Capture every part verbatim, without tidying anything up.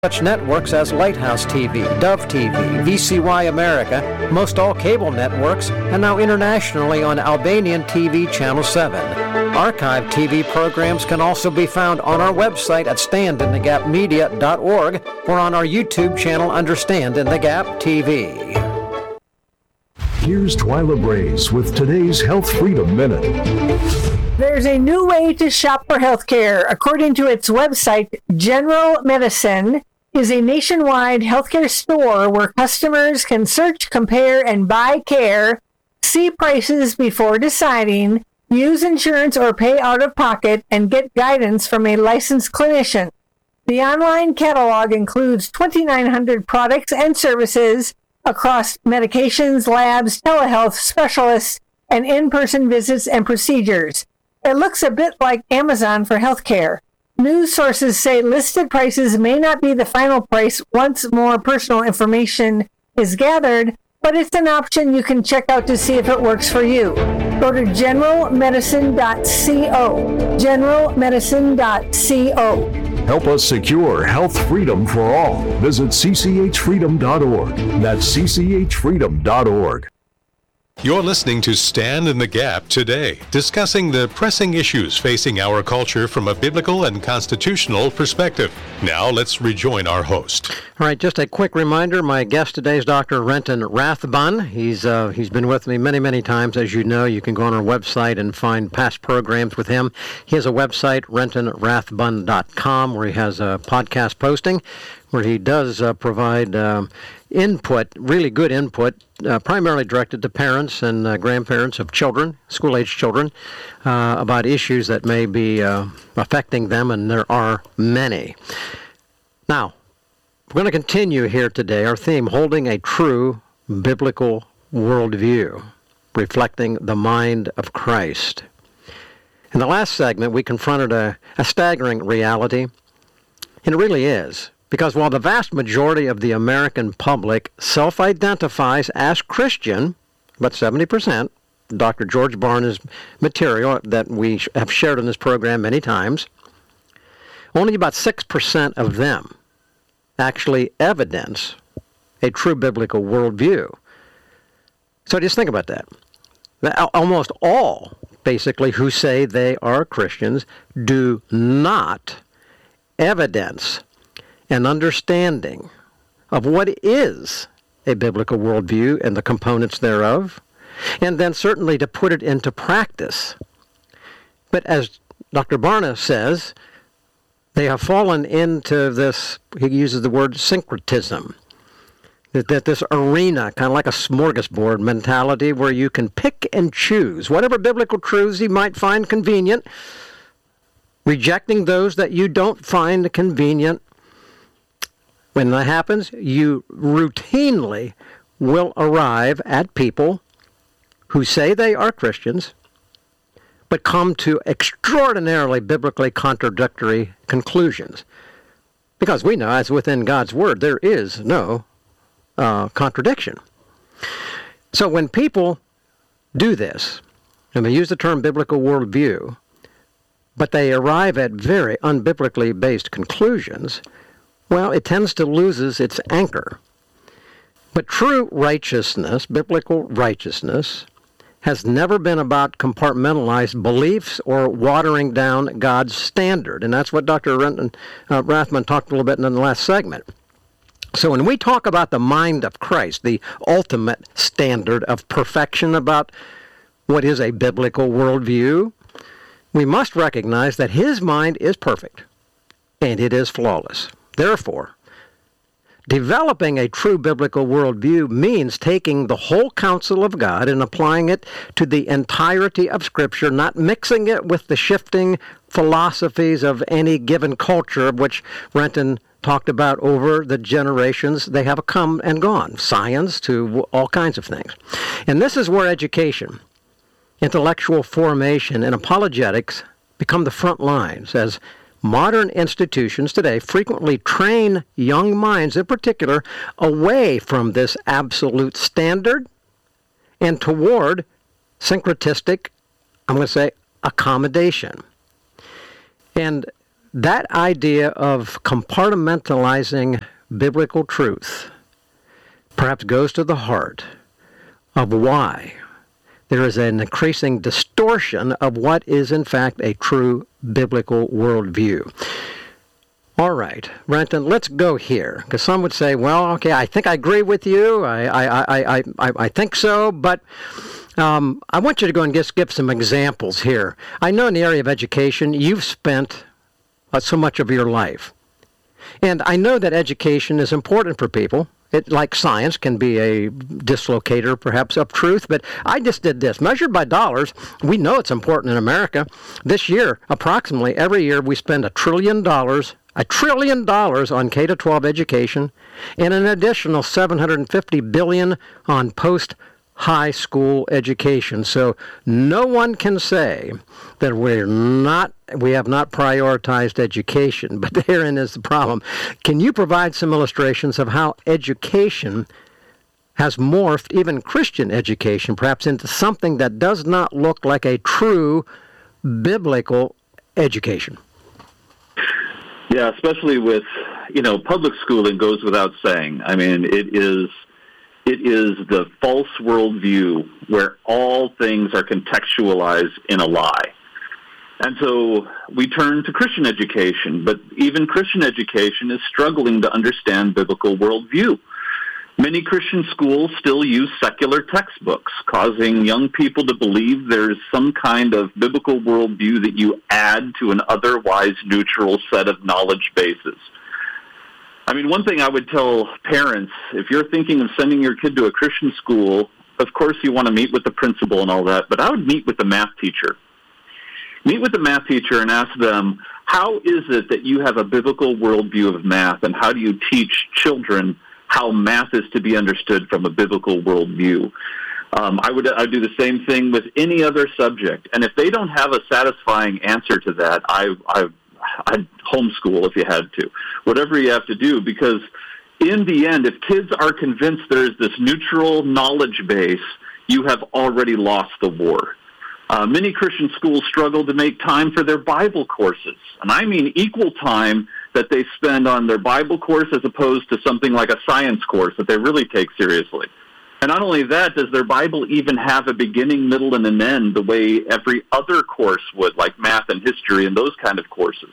such networks as Lighthouse T V, Dove T V, V C Y America, most all cable networks, and now internationally on Albanian T V Channel seven. Archive T V programs can also be found on our website at stand in the gap media dot org or on our YouTube channel under Stand in the Gap T V. Here's Twyla Brace with today's Health Freedom Minute. There's a new way to shop for healthcare. According to its website, General Medicine is a nationwide healthcare store where customers can search, compare, and buy care, see prices before deciding, use insurance or pay out of pocket, and get guidance from a licensed clinician. The online catalog includes twenty-nine hundred products and services across medications, labs, telehealth specialists, and in-person visits and procedures. It looks a bit like Amazon for healthcare. News sources say listed prices may not be the final price once more personal information is gathered, but it's an option you can check out to see if it works for you. Go to general medicine dot co. general medicine dot co. Help us secure health freedom for all. Visit c c h freedom dot org. That's c c h freedom dot org. You're listening to Stand in the Gap today, discussing the pressing issues facing our culture from a biblical and constitutional perspective. Now let's rejoin our host. All right, just a quick reminder, my guest today is Doctor Renton Rathbun. He's uh, he's been with me many, many times. As you know, you can go on our website and find past programs with him. He has a website, renton rathbun dot com, where he has a podcast posting, where he does uh, provide um, input, really good input, uh, primarily directed to parents and uh, grandparents of children, school-age children, uh, about issues that may be uh, affecting them, and there are many. Now, we're going to continue here today, our theme, holding a true biblical worldview, reflecting the mind of Christ. In the last segment, we confronted a, a staggering reality, and it really is. Because while the vast majority of the American public self-identifies as Christian, about seventy percent, Doctor George Barna's material that we have shared on this program many times, only about six percent of them actually evidence a true biblical worldview. So just think about that. Almost all, basically, who say they are Christians do not evidence an understanding of what is a biblical worldview and the components thereof, and then certainly to put it into practice. But as Doctor Barna says, they have fallen into this, he uses the word syncretism, that, that this arena, kind of like a smorgasbord mentality, where you can pick and choose whatever biblical truths you might find convenient, rejecting those that you don't find convenient. When that happens, you routinely will arrive at people who say they are Christians, but come to extraordinarily biblically contradictory conclusions. Because we know, as within God's Word, there is no uh, contradiction. So when people do this, and they use the term biblical worldview, but they arrive at very unbiblically based conclusions, well, it tends to lose its anchor. But true righteousness, biblical righteousness, has never been about compartmentalized beliefs or watering down God's standard. And that's what Doctor Renton uh, Rathbun talked a little bit in the last segment. So when we talk about the mind of Christ, the ultimate standard of perfection about what is a biblical worldview, we must recognize that his mind is perfect, and it is flawless. Therefore, developing a true biblical worldview means taking the whole counsel of God and applying it to the entirety of Scripture, not mixing it with the shifting philosophies of any given culture, which Renton talked about over the generations. They have come and gone, science to all kinds of things. And this is where education, intellectual formation, and apologetics become the front lines, as modern institutions today frequently train young minds in particular away from this absolute standard and toward syncretistic, I'm going to say, accommodation. And that idea of compartmentalizing biblical truth perhaps goes to the heart of why there is an increasing distortion of what is in fact a true biblical worldview. All right, Renton, let's go here, because some would say, well, okay, I think I agree with you, I I, I, I, I, I think so, but um, I want you to go and just give some examples here. I know in the area of education, you've spent uh, so much of your life, and I know that education is important for people. It, like science, can be a dislocator, perhaps, of truth. But I just did this. Measured by dollars, we know it's important in America. This year, approximately, every year, we spend a trillion dollars, a trillion dollars on K to twelve education, and an additional seven hundred fifty billion dollars on post-high school education. So no one can say that we're not, we have not prioritized education, but therein is the problem. Can you provide some illustrations of how education has morphed, even Christian education, perhaps into something that does not look like a true biblical education? Yeah, especially with, you know, public schooling goes without saying. I mean, it is it is the false worldview where all things are contextualized in a lie. And so we turn to Christian education, but even Christian education is struggling to understand biblical worldview. Many Christian schools still use secular textbooks, causing young people to believe there's some kind of biblical worldview that you add to an otherwise neutral set of knowledge bases. I mean, one thing I would tell parents, if you're thinking of sending your kid to a Christian school, of course you want to meet with the principal and all that, but I would meet with the math teacher. Meet with the math teacher and ask them, how is it that you have a biblical worldview of math, and how do you teach children how math is to be understood from a biblical worldview? Um, I would I'd do the same thing with any other subject. And if they don't have a satisfying answer to that, I, I, I'd homeschool if you had to. Whatever you have to do, because in the end, if kids are convinced there's this neutral knowledge base, you have already lost the war. Uh, many Christian schools struggle to make time for their Bible courses. And I mean equal time that they spend on their Bible course as opposed to something like a science course that they really take seriously. And not only that, does their Bible even have a beginning, middle, and an end the way every other course would, like math and history and those kind of courses.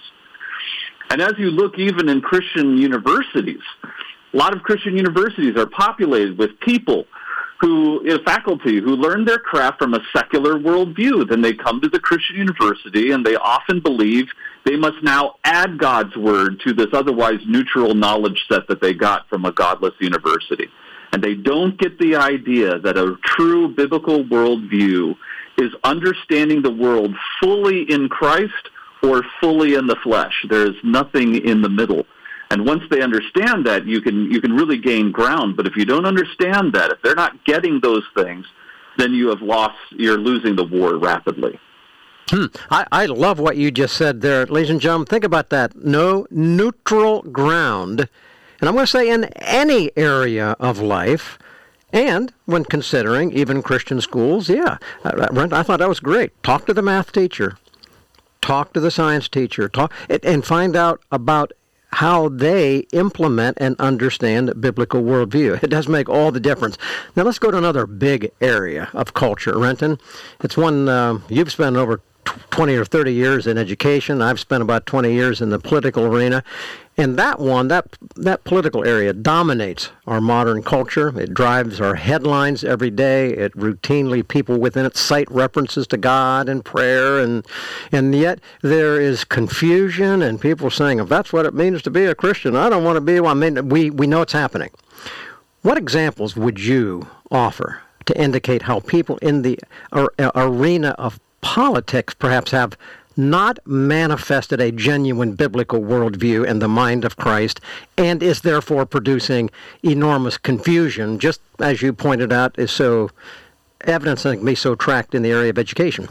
And as you look even in Christian universities, a lot of Christian universities are populated with people who, a faculty, who learn their craft from a secular worldview. Then they come to the Christian university and they often believe they must now add God's word to this otherwise neutral knowledge set that they got from a godless university. And they don't get the idea that a true biblical worldview is understanding the world fully in Christ or fully in the flesh. There's nothing in the middle. And once they understand that, you can you can really gain ground. But if you don't understand that, if they're not getting those things, then you have lost, you're losing the war rapidly. Hmm. I, I love what you just said there, ladies and gentlemen. Think about that. No neutral ground. And I'm going to say in any area of life, and when considering even Christian schools, yeah, I thought that was great. Talk to the math teacher. Talk to the science teacher. Talk and find out about how they implement and understand biblical worldview. It does make all the difference. Now let's go to another big area of culture, Renton. It's one uh, you've spent over twenty or thirty years in education. I've spent about twenty years in the political arena. And that one, that that political area dominates our modern culture. It drives our headlines every day. It routinely, people within it cite references to God and prayer. And and yet there is confusion and people saying, if that's what it means to be a Christian, I don't want to be one. I mean, we, we know it's happening. What examples would you offer to indicate how people in the ar- arena of politics perhaps have not manifested a genuine biblical worldview in the mind of Christ, and is therefore producing enormous confusion, just as you pointed out, is so evident and can be so tracked in the area of education?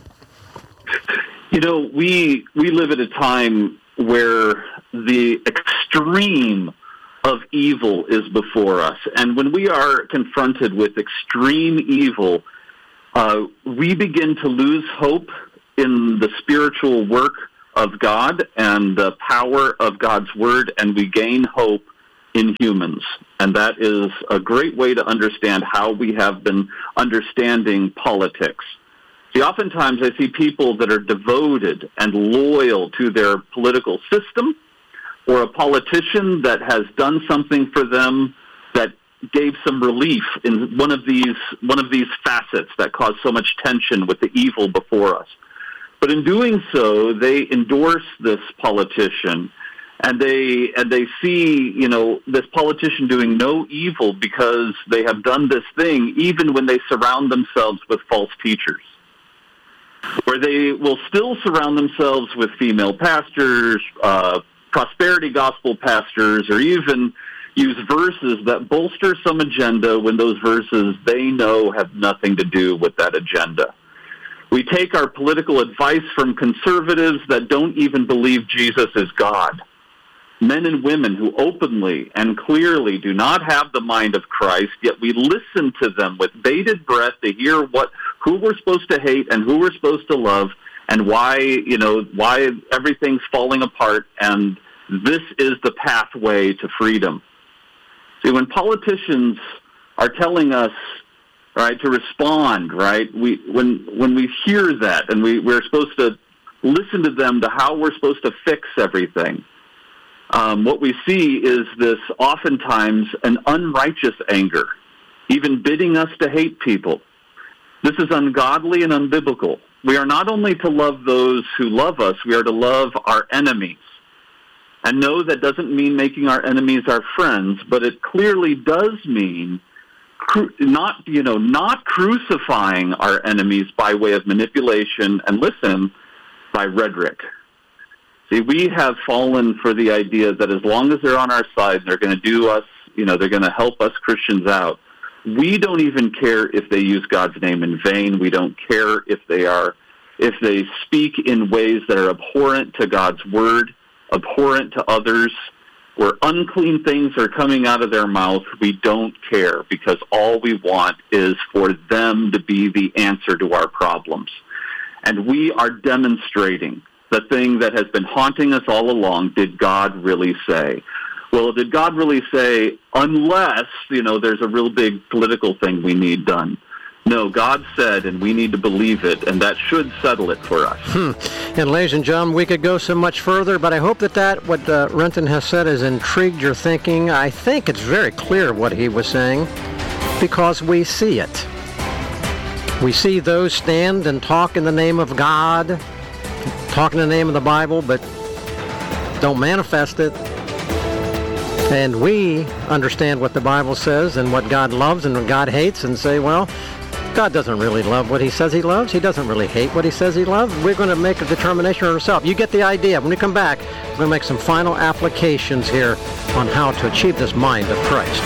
You know, we we live at a time where the extreme of evil is before us, and when we are confronted with extreme evil, uh, we begin to lose hope in the spiritual work of God and the power of God's word, and we gain hope in humans. And that is a great way to understand how we have been understanding politics. See, oftentimes I see people that are devoted and loyal to their political system, or a politician that has done something for them that gave some relief in one of these one of these facets that caused so much tension with the evil before us. But in doing so, they endorse this politician, and they and they see, you know, this politician doing no evil because they have done this thing, even when they surround themselves with false teachers. Where they will still surround themselves with female pastors, uh, prosperity gospel pastors, or even use verses that bolster some agenda when those verses they know have nothing to do with that agenda. We take our political advice from conservatives that don't even believe Jesus is God. Men and women who openly and clearly do not have the mind of Christ, yet we listen to them with bated breath to hear what who we're supposed to hate and who we're supposed to love, and why, you know, why everything's falling apart, and this is the pathway to freedom. See, when politicians are telling us, right, to respond, right, we when when we hear that and we, we're supposed to listen to them to how we're supposed to fix everything, um, what we see is this oftentimes an unrighteous anger, even bidding us to hate people. This is ungodly and unbiblical. We are not only to love those who love us, we are to love our enemies. And no, that doesn't mean making our enemies our friends, but it clearly does mean cru- not, you know, not crucifying our enemies by way of manipulation and, listen, by rhetoric. See, we have fallen for the idea that as long as they're on our side, they're going to do us, you know, they're going to help us Christians out. We don't even care if they use God's name in vain. We don't care if they are, if they speak in ways that are abhorrent to God's word, abhorrent to others, where unclean things are coming out of their mouth. We don't care, because all we want is for them to be the answer to our problems. And we are demonstrating the thing that has been haunting us all along. Did God really say? Well, did God really say, unless, you know, there's a real big political thing we need done? No, God said, and we need to believe it, and that should settle it for us. Hmm. And ladies and gentlemen, we could go so much further, but I hope that that, what uh, Renton has said, has intrigued your thinking. I think it's very clear what he was saying, because we see it. We see those stand and talk in the name of God, talk in the name of the Bible, but don't manifest it. And we understand what the Bible says and what God loves and what God hates, and say, well, God doesn't really love what he says he loves. He doesn't really hate what he says he loves. We're going to make a determination ourselves. You get the idea. When we come back, we're going to make some final applications here on how to achieve this mind of Christ.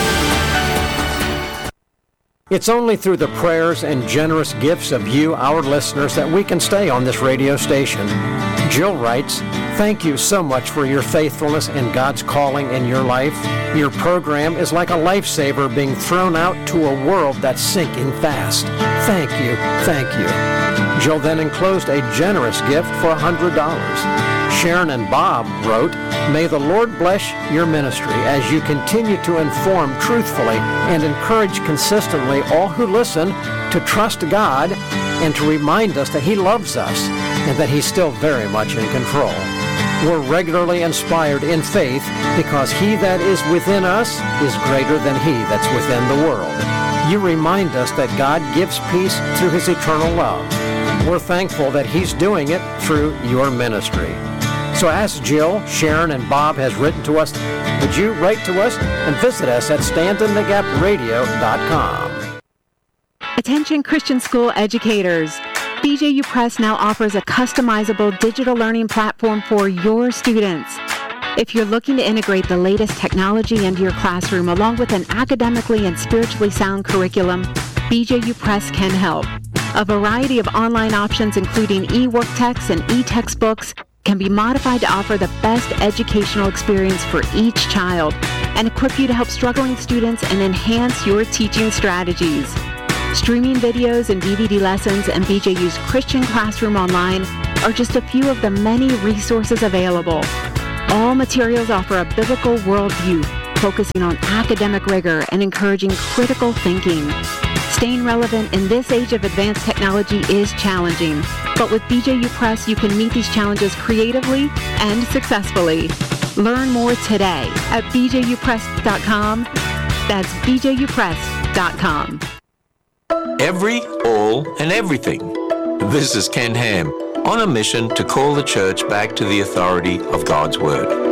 It's only through the prayers and generous gifts of you, our listeners, that we can stay on this radio station. Jill writes, thank you so much for your faithfulness and God's calling in your life. Your program is like a lifesaver being thrown out to a world that's sinking fast. Thank you, thank you. Jill then enclosed a generous gift for one hundred dollars. Sharon and Bob wrote, may the Lord bless your ministry as you continue to inform truthfully and encourage consistently all who listen to trust God and to remind us that he loves us and that he's still very much in control. We're regularly inspired in faith because he that is within us is greater than he that's within the world. You remind us that God gives peace through his eternal love. We're thankful that he's doing it through your ministry. So as Jill, Sharon, and Bob has written to us, would you write to us and visit us at stand in the gap radio dot com. Attention Christian school educators. B J U Press now offers a customizable digital learning platform for your students. If you're looking to integrate the latest technology into your classroom along with an academically and spiritually sound curriculum, B J U Press can help. A variety of online options, including e-work texts and e-textbooks, can be modified to offer the best educational experience for each child and equip you to help struggling students and enhance your teaching strategies. Streaming videos and D V D lessons and B J U's Christian Classroom Online are just a few of the many resources available. All materials offer a biblical worldview, focusing on academic rigor and encouraging critical thinking. Staying relevant in this age of advanced technology is challenging, but with B J U Press, you can meet these challenges creatively and successfully. Learn more today at b j u press dot com. That's b j u press dot com. Every, all, and everything. This is Ken Ham, on a mission to call the church back to the authority of God's Word.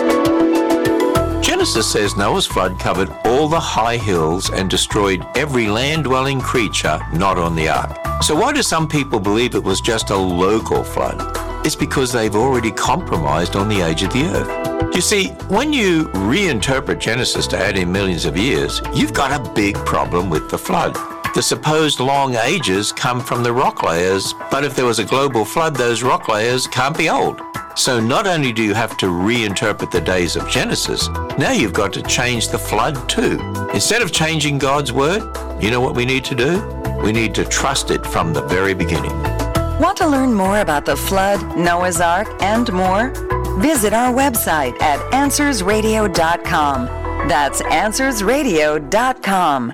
Genesis says Noah's flood covered all the high hills and destroyed every land-dwelling creature not on the ark. So why do some people believe it was just a local flood? It's because they've already compromised on the age of the earth. You see, when you reinterpret Genesis to add in millions of years, you've got a big problem with the flood. The supposed long ages come from the rock layers, but if there was a global flood, those rock layers can't be old. So not only do you have to reinterpret the days of Genesis, now you've got to change the flood too. Instead of changing God's word, you know what we need to do? We need to trust it from the very beginning. Want to learn more about the flood, Noah's Ark, and more? Visit our website at answers radio dot com. That's answers radio dot com.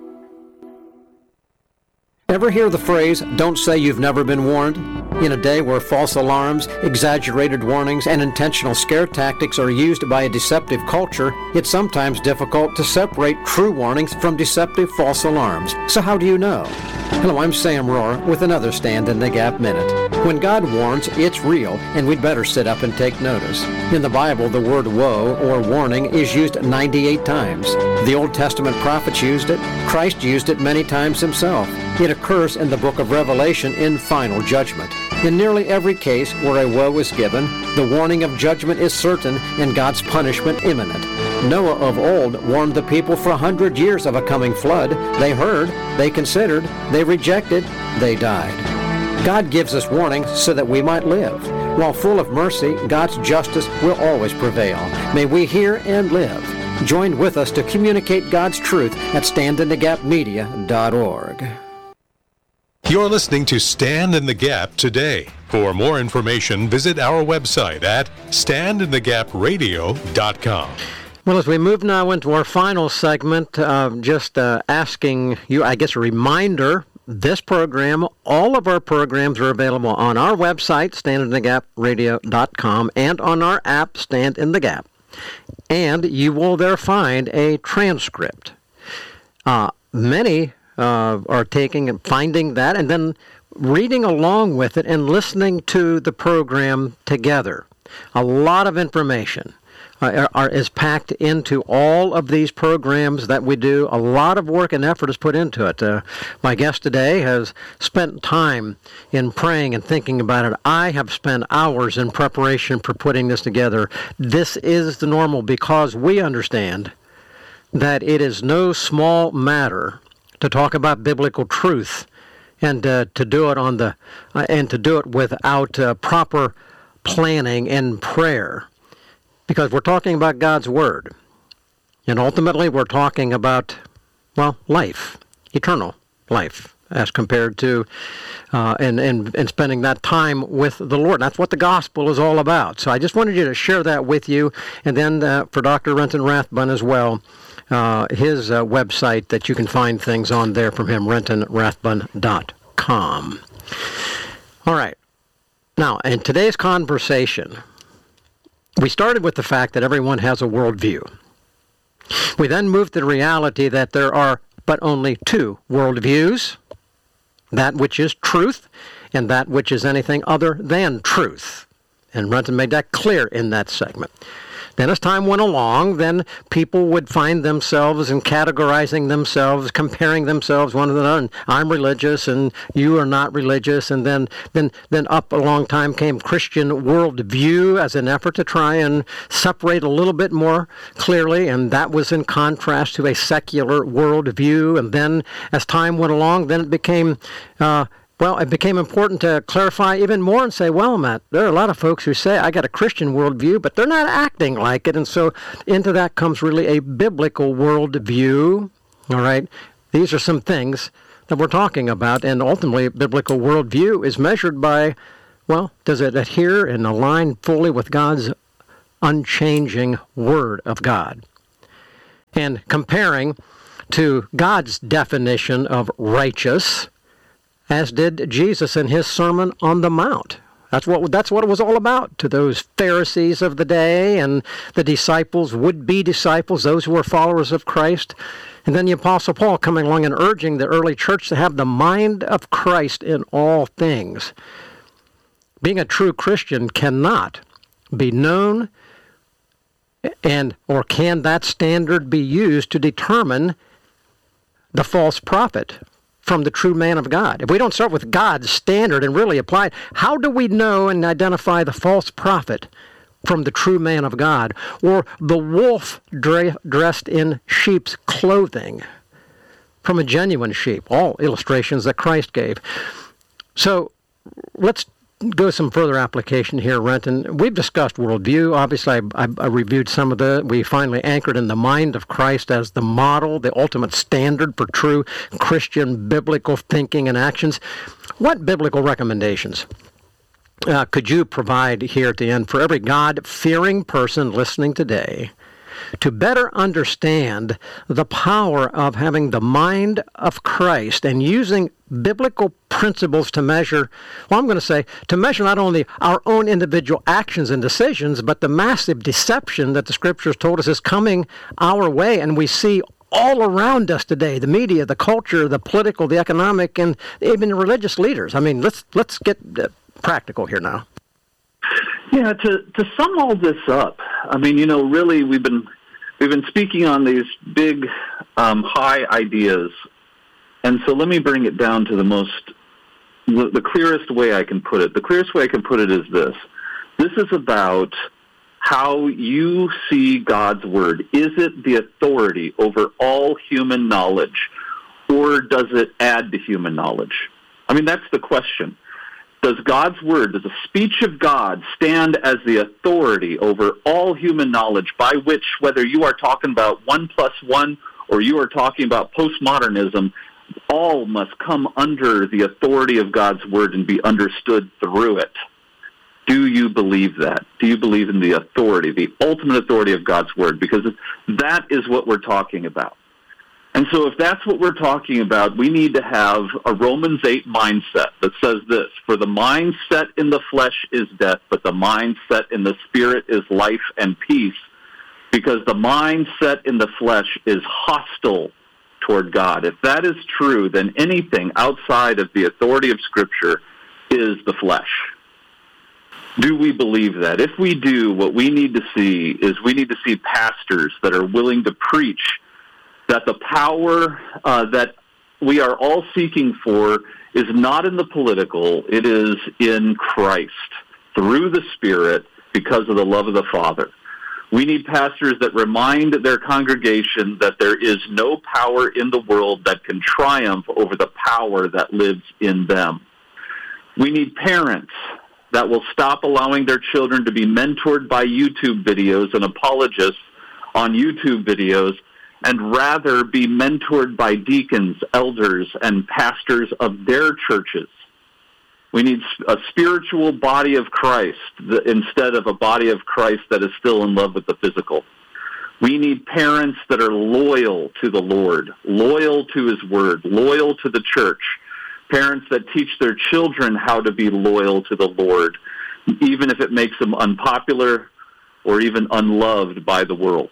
Ever hear the phrase, "Don't say you've never been warned"? In a day where false alarms, exaggerated warnings, and intentional scare tactics are used by a deceptive culture, it's sometimes difficult to separate true warnings from deceptive false alarms. So how do you know? Hello, I'm Sam Rohr with another Stand in the Gap Minute. When God warns, it's real, and we'd better sit up and take notice. In the Bible, the word woe, or warning, is used ninety-eight times. The Old Testament prophets used it. Christ used it many times himself. It occurs in the book of Revelation in final judgment. In nearly every case where a woe is given, the warning of judgment is certain and God's punishment imminent. Noah of old warned the people for a hundred years of a coming flood. They heard, they considered, they rejected, they died. God gives us warnings so that we might live. While full of mercy, God's justice will always prevail. May we hear and live. Join with us to communicate God's truth at stand in the gap media dot org. You're listening to Stand in the Gap today. For more information, visit our website at stand in the gap radio dot com. Well, as we move now into our final segment, uh, just uh, asking you, I guess, a reminder, this program, all of our programs are available on our website, stand in the gap radio dot com, and on our app, Stand in the Gap. And you will there find a transcript. Uh, many uh, are taking and finding that and then reading along with it and listening to the program together. A lot of information uh, are, is packed into all of these programs that we do. A lot of work and effort is put into it. Uh, my guest today has spent time in praying and thinking about it. I have spent hours in preparation for putting this together. This is the normal because we understand that it is no small matter to talk about biblical truth and uh, to do it on the uh, and to do it without uh, proper planning and prayer, because we're talking about God's Word, and ultimately we're talking about, well, life, eternal life, as compared to uh, and, and and spending that time with the Lord. That's what the gospel is all about. So I just wanted you to share that with you, and then uh, for Doctor Renton Rathbun as well. Uh, his uh, website that you can find things on there from him, renton rathbun dot com. All right. Now, in today's conversation, we started with the fact that everyone has a worldview. We then moved to the reality that there are but only two worldviews, that which is truth and that which is anything other than truth. And Renton made that clear in that segment. Then as time went along, then people would find themselves and categorizing themselves, comparing themselves one to another. I'm religious and you are not religious. And then, then, then up a long time came Christian worldview as an effort to try and separate a little bit more clearly. And that was in contrast to a secular worldview. And then as time went along, then it became... Uh, Well, it became important to clarify even more and say, well, Matt, there are a lot of folks who say, I got a Christian worldview, but they're not acting like it. And so into that comes really a biblical worldview. All right. These are some things that we're talking about. And ultimately, biblical worldview is measured by Well, does it adhere and align fully with God's unchanging Word of God? And comparing to God's definition of righteous, as did Jesus in his Sermon on the Mount. That's what that's what it was all about to those Pharisees of the day and the disciples, would-be disciples, those who were followers of Christ. And then the Apostle Paul coming along and urging the early church to have the mind of Christ in all things. Being a true Christian cannot be known, and or can that standard be used to determine the false prophet from the true man of God? If we don't start with God's standard and really apply it, how do we know and identify the false prophet from the true man of God, or the wolf dre- dressed in sheep's clothing from a genuine sheep? All illustrations that Christ gave. So let's go some further application here, Renton. We've discussed worldview. Obviously, I, I, I reviewed some of the, we finally anchored in the mind of Christ as the model, the ultimate standard for true Christian biblical thinking and actions. What biblical recommendations uh, could you provide here at the end for every God-fearing person listening today to better understand the power of having the mind of Christ and using biblical principles to measure, well, I'm going to say, to measure not only our own individual actions and decisions, but the massive deception that the Scriptures told us is coming our way, and we see all around us today, the media, the culture, the political, the economic, and even the religious leaders. I mean, let's let's get uh, practical here now. Yeah, to to sum all this up, I mean, you know, really, we've been we've been speaking on these big, um, high ideas, and so let me bring it down to the most, the, the clearest way I can put it. The clearest way I can put it is this: this is about how you see God's Word. Is it the authority over all human knowledge, or does it add to human knowledge? I mean, that's the question. Does God's Word, does the speech of God stand as the authority over all human knowledge, by which, whether you are talking about one plus one or you are talking about postmodernism, all must come under the authority of God's Word and be understood through it? Do you believe that? Do you believe in the authority, the ultimate authority of God's Word? Because that is what we're talking about. And so if that's what we're talking about, we need to have a Romans eight mindset that says this: for the mind set in the flesh is death, but the mind set in the spirit is life and peace, because the mind set in the flesh is hostile toward God. If that is true, then anything outside of the authority of Scripture is the flesh. Do we believe that? If we do, what we need to see is we need to see pastors that are willing to preach that the power uh, that we are all seeking for is not in the political, it is in Christ, through the Spirit, because of the love of the Father. We need pastors that remind their congregation that there is no power in the world that can triumph over the power that lives in them. We need parents that will stop allowing their children to be mentored by YouTube videos and apologists on YouTube videos, and rather be mentored by deacons, elders, and pastors of their churches. We need a spiritual body of Christ instead of a body of Christ that is still in love with the physical. We need parents that are loyal to the Lord, loyal to His Word, loyal to the church, parents that teach their children how to be loyal to the Lord, even if it makes them unpopular or even unloved by the world.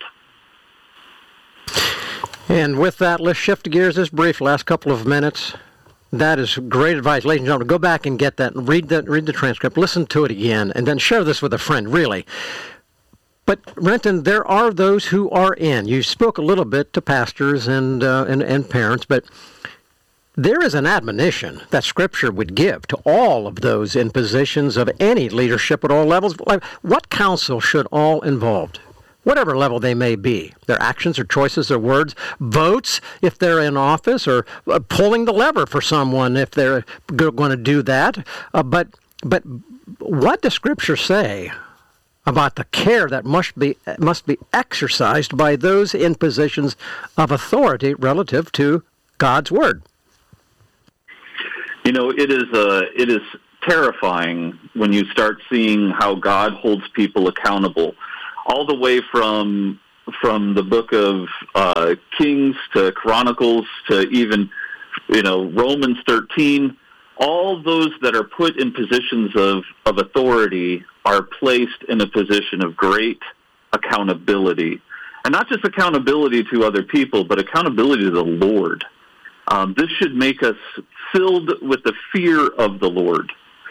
And with that, let's shift gears this brief last couple of minutes. That is great advice, ladies and gentlemen. Go back and get that and read the, read the transcript, listen to it again, and then share this with a friend, really. But, Renton, there are those who are in. You spoke a little bit to pastors and, uh, and, and parents, but there is an admonition that Scripture would give to all of those in positions of any leadership at all levels. What counsel should all involved, whatever level they may be, their actions or choices or words, votes if they're in office, or uh, pulling the lever for someone if they're going to do that. Uh, but but what does Scripture say about the care that must be must be exercised by those in positions of authority relative to God's Word? You know, it is uh, it is terrifying when you start seeing how God holds people accountable, all the way from from the book of uh, Kings to Chronicles to even, you know, Romans thirteen. All those that are put in positions of, of authority are placed in a position of great accountability. And not just accountability to other people, but accountability to the Lord. Um, this should make us filled with the fear of the Lord.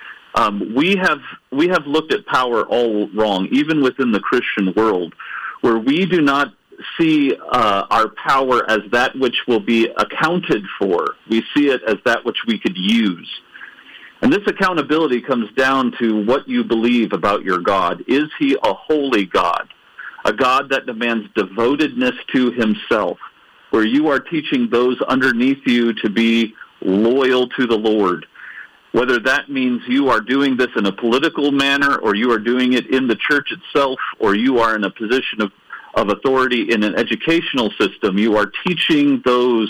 Um, we have we have looked at power all wrong, even within the Christian world, where we do not see uh, our power as that which will be accounted for. We see it as that which we could use. And this accountability comes down to what you believe about your God. Is he a holy God? A God that demands devotedness to himself, where you are teaching those underneath you to be loyal to the Lord. Whether that means you are doing this in a political manner, or you are doing it in the church itself, or you are in a position of of authority in an educational system, you are teaching those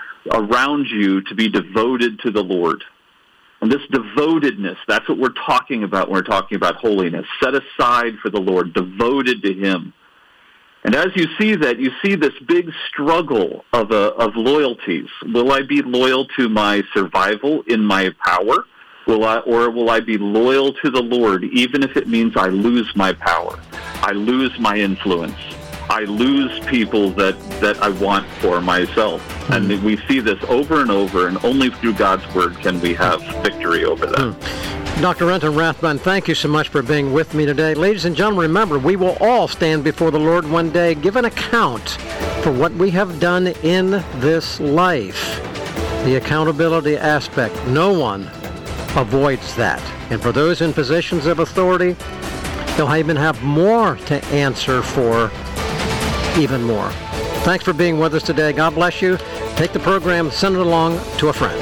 around you to be devoted to the Lord. And this devotedness, that's what we're talking about when we're talking about holiness. Set aside for the Lord, devoted to him. And as you see that, you see this big struggle of, uh, of loyalties. Will I be loyal to my survival in my power? Will I, or will I be loyal to the Lord, even if it means I lose my power, I lose my influence, I lose people that, that I want for myself? Mm. And we see this over and over, and only through God's Word can we have victory over that. Mm. Doctor Renton Rathbun, thank you so much for being with me today. Ladies and gentlemen, remember, we will all stand before the Lord one day, give an account for what we have done in this life. The accountability aspect, no one avoids that. And for those in positions of authority, they'll even have more to answer for, even more. Thanks for being with us today. God bless you. Take the program, send it along to a friend.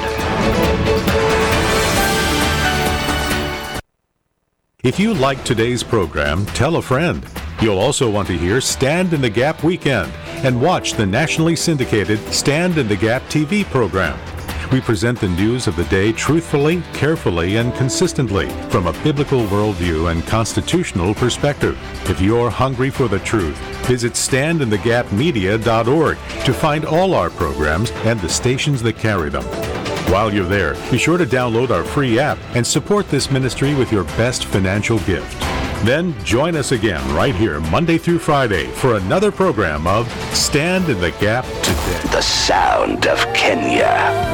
If you like today's program, tell a friend. You'll also want to hear Stand in the Gap Weekend and watch the nationally syndicated Stand in the Gap T V program. We present the news of the day truthfully, carefully, and consistently from a biblical worldview and constitutional perspective. If you're hungry for the truth, visit stand in the gap media dot org to find all our programs and the stations that carry them. While you're there, be sure to download our free app and support this ministry with your best financial gift. Then join us again right here Monday through Friday for another program of Stand in the Gap Today. The sound of Kenya.